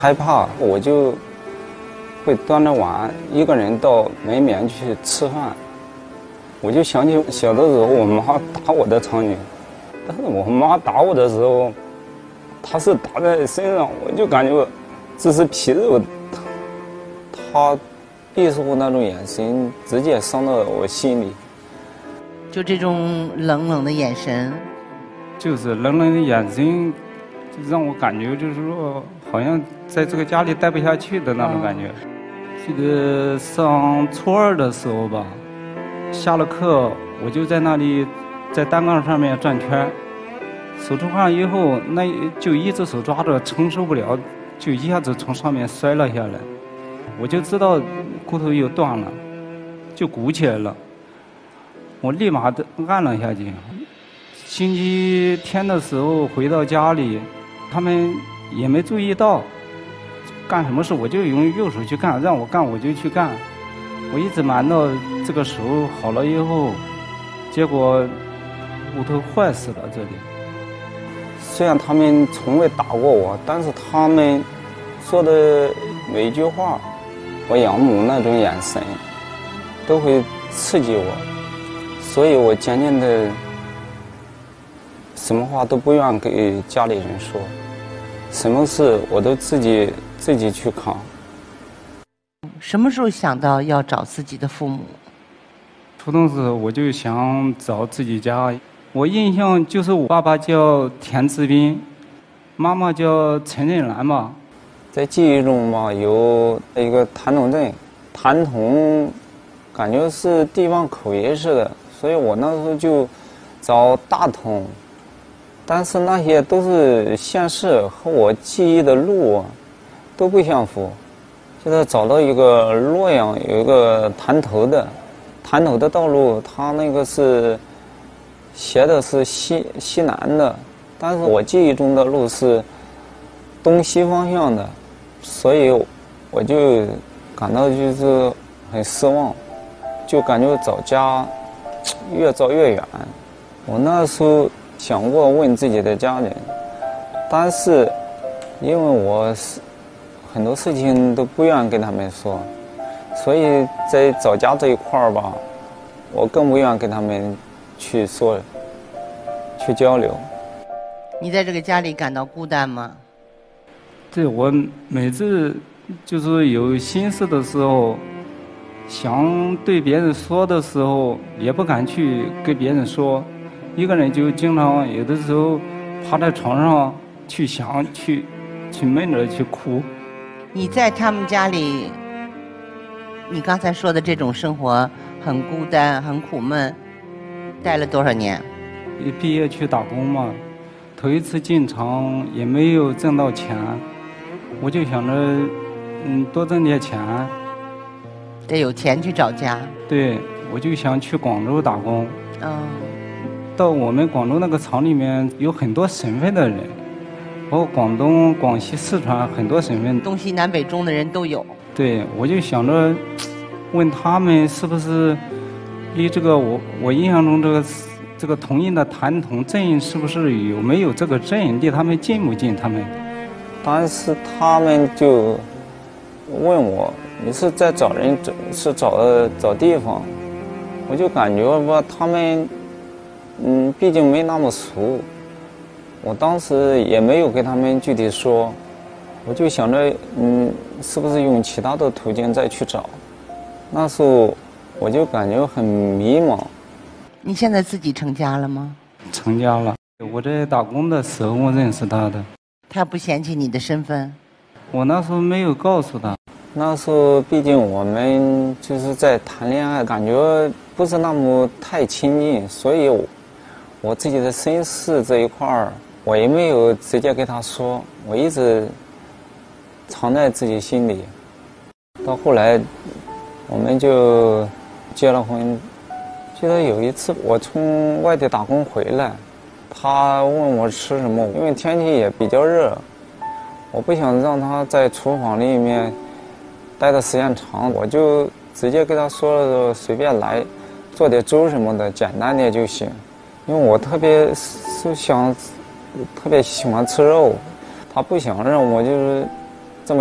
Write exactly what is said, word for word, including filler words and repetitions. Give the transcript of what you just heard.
害怕，我就会端着碗一个人到门边去吃饭。我就想起小的时候我妈打我的场景，但是我妈打我的时候，她是打在身上，我就感觉这是皮肉。她鄙视我那种眼神，直接伤到我心里。 就这种冷冷的眼神， 就是冷冷的眼神，让我感觉就是说，好像在这个家里待不下去的那种感觉。哦、记得上初二的时候吧，下了课我就在那里在单杠上面转圈，手出汗以后，那就一只手抓着，承受不了，就一下子从上面摔了下来，我就知道骨头又断了，就鼓起来了。我立马的按了下去。星期天的时候回到家里，他们也没注意到，干什么事我就用右手去干，让我干我就去干。我一直瞒到这个手好了以后，结果骨头坏死了这里。 虽然他们从未打过我，但是他们说的每一句话，我仰慕那种眼神，都会刺激我。所以我渐渐的什么话都不愿给家里人说，什么事我都自己自己去扛。 什么时候想到要找自己的父母？ 初中时我就想找自己家，我印象就是我爸爸叫田志斌，妈妈叫陈振兰吧。 在记忆中吧，有一个谭同镇，谭同感觉是地方口音似的，所以我那时候就找大同，但是那些都是县市，和我记忆的路都不相符。现在找到一个洛阳有一个潭头的，潭头的道路，它那个是斜的是西西南的，但是我记忆中的路是东西方向的，所以我就感到就是很失望，就感觉找家越找越远。我那时候想过问自己的家人，但是因为我是很多事情都不愿跟他们说，所以在找家这一块儿吧，我更不愿跟他们去说去交流。 你在这个家里感到孤单吗？ 对，我每次就是有心事的时候，想对别人说的时候，也不敢去跟别人说，一个人就经常有的时候趴在床上去想，去去闷着去哭。 你在他们家里，你刚才说的这种生活很孤单很苦闷，待了多少年？ 一毕业去打工嘛，头一次进厂也没有挣到钱，我就想着嗯多挣点钱， 得有钱去找家。 对，我就想去广州打工。 嗯， 到我们广州那个厂里面有很多省份的人，包括广东、广西、四川很多省份， 东西南北中的人都有。 对，我就想着问他们是不是离这个我我印象中这个这个同音的谭同镇是不是有没有这个镇离他们近不近？他们， 但是他们就问我，你是在找人，是找找地方？我就感觉吧，他们嗯，毕竟没那么熟。我当时也没有跟他们具体说，我就想着，嗯，是不是用其他的途径再去找？那时候我就感觉很迷茫。 你现在自己成家了吗？ 成家了。我在打工的时候我认识他的。 他不嫌弃你的身份？ 我那时候没有告诉他。 那时候毕竟我们就是在谈恋爱，感觉不是那么太亲近，所以我我自己的身世这一块儿，我也没有直接跟他说，我一直藏在自己心里。到后来我们就结了婚。记得有一次我从外地打工回来，他问我吃什么，因为天气也比较热，我不想让他在厨房里面待的时间长，我就直接跟他说了，随便来做点粥什么的，简单点就行。因为我特别是想特别喜欢吃肉，他不想让我就是